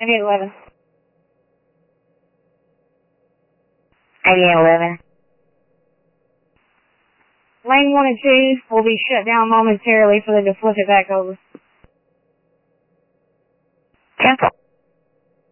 9811. 8811. Lane 1 and 2 will be shut down momentarily for them to flip it back over. 10-4.